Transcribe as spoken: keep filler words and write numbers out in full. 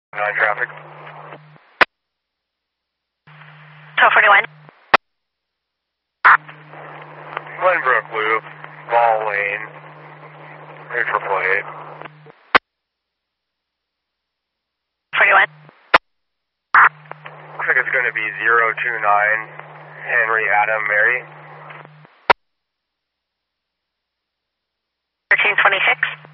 Nine traffic. twelve forty-one. Glenbrook Loop, Ball Lane, neutral plate. forty-one. Looks like it's going to be zero two nine, Henry Adam Mary. thirteen twenty-six.